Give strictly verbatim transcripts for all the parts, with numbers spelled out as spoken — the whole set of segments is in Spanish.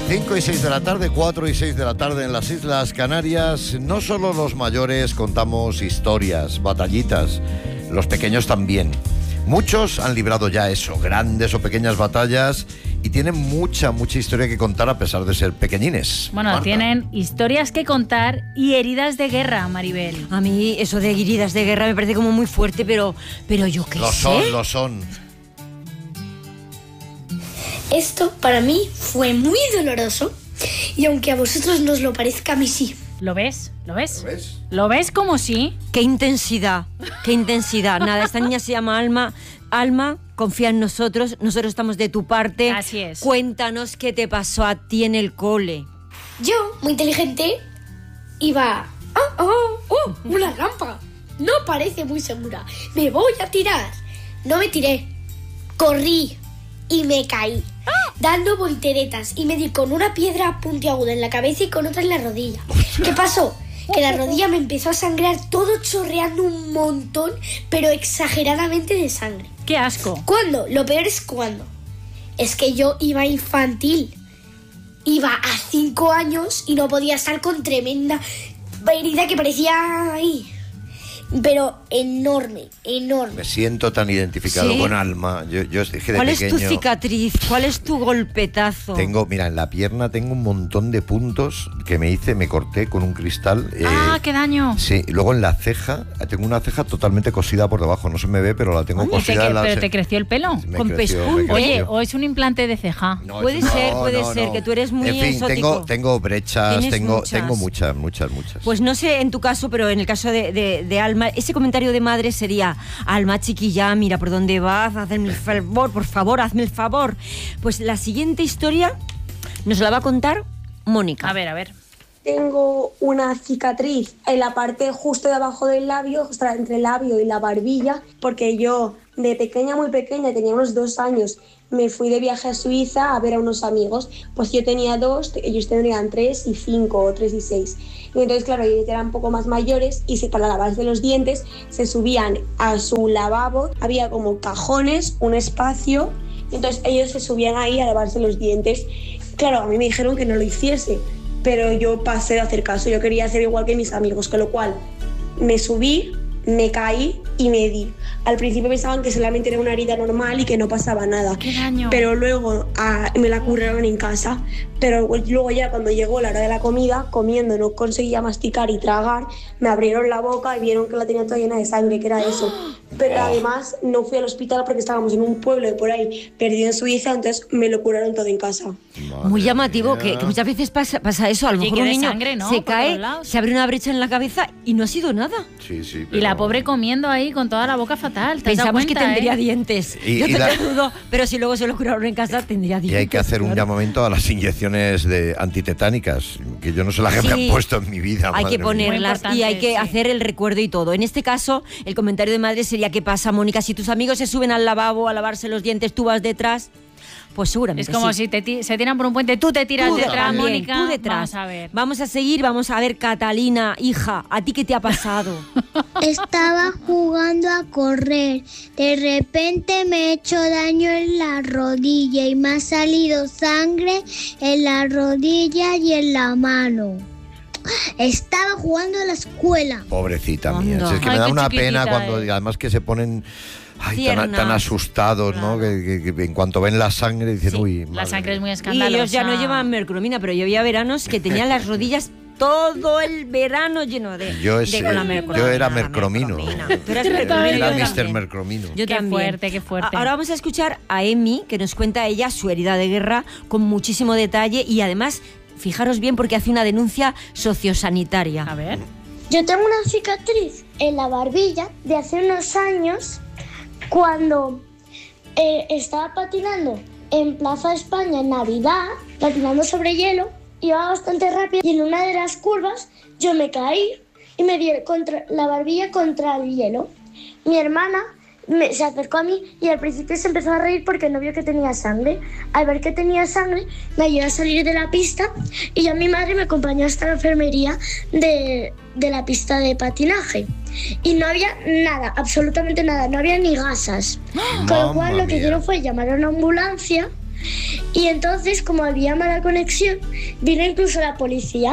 cinco y seis de la tarde, cuatro y seis de la tarde en las Islas Canarias. No solo los mayores contamos historias, batallitas, los pequeños también. Muchos han librado ya eso, grandes o pequeñas batallas, y tienen mucha, mucha historia que contar a pesar de ser pequeñines. Bueno, Marta. Tienen historias que contar y heridas de guerra, Maribel. A mí eso de heridas de guerra me parece como muy fuerte, pero, pero yo qué Lo sé. son, lo son. Esto para mí fue muy doloroso y aunque a vosotros no os lo parezca, a mí sí. ¿Lo ves? ¿Lo ves? ¿Lo ves? ¿Lo ves como sí? Qué intensidad, qué intensidad. Nada, esta niña se llama Alma. Alma, confía en nosotros, nosotros estamos de tu parte. Así es. Cuéntanos qué te pasó a ti en el cole. Yo, muy inteligente, iba... ¡Oh, oh, oh! ¡Una rampa! No parece muy segura. Me voy a tirar. No me tiré. Corrí y me caí, dando volteretas, y me di con una piedra puntiaguda en la cabeza y con otra en la rodilla. ¿Qué pasó? Que la rodilla me empezó a sangrar, todo chorreando un montón, pero exageradamente de sangre. ¡Qué asco! ¿Cuándo? Lo peor es cuándo. Es que yo iba infantil. Iba a cinco años y no podía estar con tremenda herida que parecía ahí. Pero enorme, enorme. Me siento tan identificado ¿Sí? con Alma. Yo, yo dije de ¿Cuál pequeño, es tu cicatriz? ¿Cuál es tu golpetazo? Tengo, mira, en la pierna tengo un montón de puntos que me hice, me corté con un cristal. eh, ¡Ah, qué daño! Sí, y luego en la ceja, tengo una ceja totalmente cosida por debajo, no se me ve, pero la tengo ¿Y te, cosida. que- en la pero ce- te creció el pelo? Me Con creció, me pespunte. Oye, creció. o es un implante de ceja. No, Puede eso- ser, no, puede no, ser, no. que tú eres muy En fin, exótico. tengo, tengo brechas, Tienes tengo, muchas. tengo muchas, muchas, muchas. Pues no sé en tu caso, pero en el caso de, de, de Alma, ese comentario de madre sería: Alma, chiquilla, mira por dónde vas, hazme el favor, por favor, hazme el favor. Pues la siguiente historia nos la va a contar Mónica. A ver, a ver. Tengo una cicatriz en la parte justo de abajo del labio, justo entre el labio y la barbilla, porque yo de pequeña, muy pequeña, tenía unos dos años, me fui de viaje a Suiza a ver a unos amigos. Pues yo tenía dos, ellos tendrían tres y cinco, o tres y seis. Y entonces, claro, ellos eran un poco más mayores y se, para lavarse los dientes se subían a su lavabo, había como cajones, un espacio, y entonces ellos se subían ahí a lavarse los dientes. Claro, a mí me dijeron que no lo hiciese, pero yo pasé de hacer caso, yo quería hacer igual que mis amigos, con lo cual me subí, me caí y me di. Al principio pensaban que solamente era una herida normal y que no pasaba nada. ¡Qué daño! Pero luego ah, me la curaron en casa. Pero luego ya cuando llegó la hora de la comida, comiendo no conseguía masticar y tragar, me abrieron la boca y vieron que la tenía toda llena de sangre, que era eso. Pero además no fui al hospital porque estábamos en un pueblo de por ahí perdido en Suiza, entonces me lo curaron todo en casa. Madre Muy llamativo, mía. que, que muchas veces pasa, pasa eso. A lo Oye, mejor que un de niño sangre, ¿no? se Por cae, todos lados. se abre una brecha en la cabeza y no ha sido nada. Sí, sí, Y la pero- pobre comiendo ahí con toda la boca fatal. ¿Te has dado Pensamos que cuenta, tendría eh? dientes. Y- Yo y te la- lo dudo, pero si luego se lo curaron en casa, tendría Y dientes. hay que hacer un claro. llamamiento a las inyecciones de antitetánicas, que yo no sé las que me Sí. han puesto en mi vida. Hay madre que mía. ponerlas Muy y hay que importante, sí. hacer el recuerdo y todo. En este caso, el comentario de madre sería: ¿qué pasa, Mónica? Si tus amigos se suben al lavabo a lavarse los dientes, tú vas detrás, pues seguramente Es como sí. si te ti- se tiran por un puente, tú te tiras Tú detrás, también, Mónica. tú detrás. Vamos a ver. Vamos a seguir, vamos a ver, Catalina, hija, ¿a ti qué te ha pasado? Estaba jugando a correr. De repente me he hecho daño en la rodilla y me ha salido sangre en la rodilla y en la mano. Estaba jugando a la escuela. Pobrecita mía. Anda. Si es que Ay, me da qué una chiquitita, pena cuando eh. además que se ponen ay, tan, Tiernas. tan asustados, ¿no? Claro. Que, que- que en cuanto ven la sangre dicen, Sí, uy. La madre sangre es muy mía". Y escandalosa. ellos ya no llevan mercromina, pero yo había veranos que tenían las rodillas todo el verano lleno de, Yo, de ese- con la mercromina, yo era la mercromino. mercromina. Tú eras mercromino, Era yo mister también. Mercromino. Yo Qué también. fuerte, qué fuerte. A- Ahora vamos a escuchar a Emi, que nos cuenta ella su herida de guerra con muchísimo detalle y además, fijaros bien porque hace una denuncia sociosanitaria. A ver. Yo tengo una cicatriz en la barbilla de hace unos años cuando eh, estaba patinando en Plaza España en Navidad, patinando sobre hielo, iba bastante rápido y en una de las curvas yo me caí y me di contra, la barbilla contra el hielo. Mi hermana me, se acercó a mí y al principio se empezó a reír porque no vio que tenía sangre. Al ver que tenía sangre, me ayudó a salir de la pista y ya mi madre me acompañó hasta la enfermería de, de la pista de patinaje. Y no había nada, absolutamente nada, no había ni gasas. Con lo Mamma cual lo que mía. hicieron fue llamar a una ambulancia Y entonces, como había mala conexión, vino incluso la policía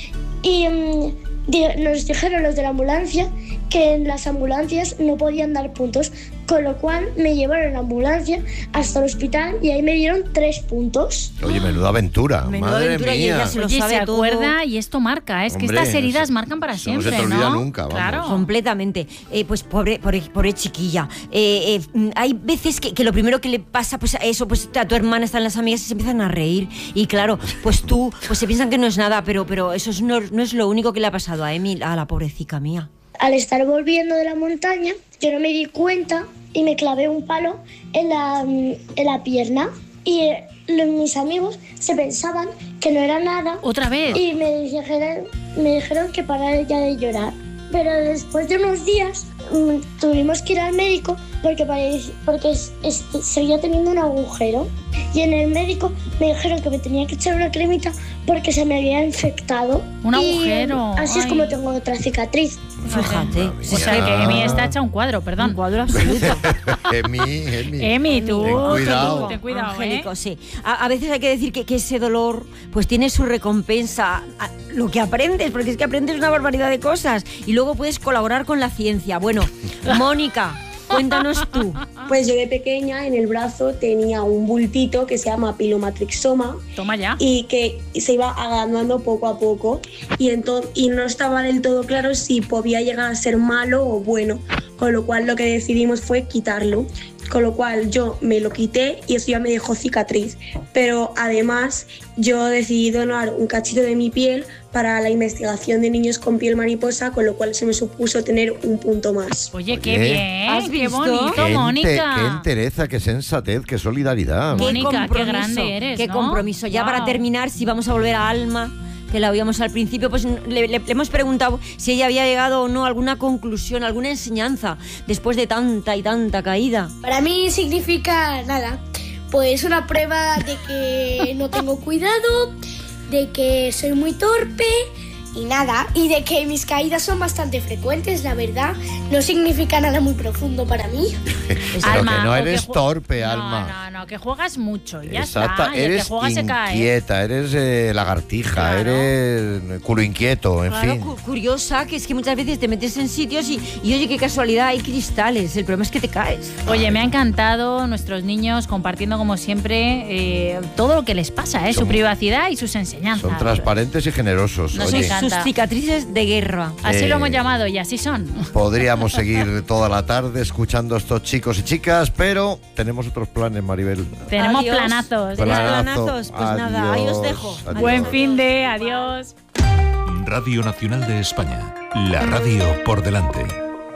y um, di- nos dijeron los de la ambulancia que en las ambulancias no podían dar puntos, con lo cual me llevaron en la ambulancia hasta el hospital y ahí me dieron tres puntos. Oye, menuda aventura. Menuda Madre aventura, y mía. ella se lo Oye, sabe se todo. acuerda y esto marca. Es que Hombre, estas heridas eso- marcan para eso no se siempre, te olvida ¿no? nunca, vamos. Claro. Completamente. Eh, pues pobre, pobre, pobre chiquilla. Eh, eh, mm, hay veces que, que lo primero que le pasa, pues a eso, pues a tu hermana están las amigas y se empiezan a reír. Y claro, pues tú, pues se piensan que no es nada, pero, pero eso es, no, no es lo único que le ha pasado a Emi, a la pobrecita mía. Al estar volviendo de la montaña, yo no me di cuenta y me clavé un palo en la, mm, en la pierna. Y eh, los- mis amigos se pensaban que no era nada Otra vez. y me dijeron, me dijeron que parara ya de llorar. Pero después de unos días mm, tuvimos que ir al médico porque, parec- porque es- es- seguía teniendo un agujero. Y en el médico me dijeron que me tenía que echar una cremita porque se me había infectado. Un Y, agujero, así es ay. como tengo otra cicatriz. Fíjate. O sea Ya. que Emi está hecha un cuadro, perdón. Un cuadro absoluto. Emi, Emi. Emi, tú, Ten cuidado. tú, ten cuidado, Angélico, ¿eh? sí. A, a veces hay que decir que, que ese dolor pues tiene su recompensa, a- lo que aprendes, porque es que aprendes una barbaridad de cosas y luego puedes colaborar con la ciencia. Bueno, Mónica, cuéntanos tú. Pues yo de pequeña en el brazo tenía un bultito que se llama pilomatrixoma Toma ya. y que se iba agrandando poco a poco y, ento- y no estaba del todo claro si podía llegar a ser malo o bueno, con lo cual lo que decidimos fue quitarlo, con lo cual yo me lo quité y eso ya me dejó cicatriz, pero además yo decidí donar un cachito de mi piel para la investigación de niños con piel mariposa, con lo cual se me supuso tener un punto más. Oye, qué Oye. bien, ¿Has qué visto? bonito, Qué, ente- Mónica. qué entereza, qué sensatez, qué solidaridad. Qué Mónica, qué compromiso, grande eres, qué ¿no? compromiso. Ya Wow. para terminar, si vamos a volver a Alma, que la oíamos al principio, pues le, le- le hemos preguntado si ella había llegado o no a alguna conclusión, alguna enseñanza después de tanta y tanta caída. Para mí significa nada, pues una prueba de que no tengo cuidado, de que soy muy torpe y nada, y de que mis caídas son bastante frecuentes, la verdad. No significa nada muy profundo para mí. Pero Alma, que no o eres ju- torpe, no, Alma. No, no, que juegas mucho y ya Exacta, está. Y el eres que juega se cae. inquieta, eres eh, lagartija, Claro. eres culo inquieto, en Claro, fin. cu- curiosa, que es que muchas veces te metes en sitios y, y oye, qué casualidad, hay cristales. El problema es que te caes. Oye, me ha encantado nuestros niños compartiendo como siempre eh, todo lo que les pasa, ¿eh? Son- su privacidad y sus enseñanzas. Son transparentes y generosos. Nos Oye, encanta. Sus cicatrices de guerra. Así Eh, lo hemos llamado y así son. podríamos seguir toda la tarde escuchando a estos chicos y chicas, pero tenemos otros planes, Maribel. Tenemos Adiós. planazos. ¿Tenéis Planazo. planazos? Pues nada, ahí os dejo. Adiós. Buen fin de, adiós. Radio Nacional de España. La radio por delante.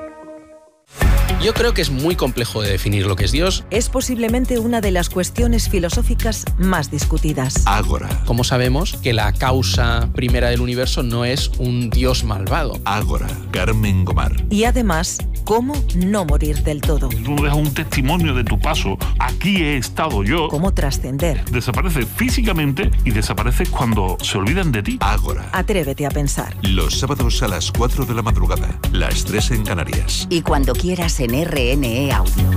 Yo creo que es muy complejo de definir lo que es Dios. Es posiblemente una de las cuestiones filosóficas más discutidas. Ágora. ¿Cómo sabemos que la causa primera del universo no es un Dios malvado? Ágora. Carmen Gomar. Y además, cómo no morir del todo. Tú dejas un testimonio de tu paso. Aquí he estado yo. Cómo trascender. Desapareces físicamente y desapareces cuando se olvidan de ti. Ágora. Atrévete a pensar. Los sábados a las cuatro de la madrugada. Las tres en Canarias. Y cuando quieras en R N E Audio.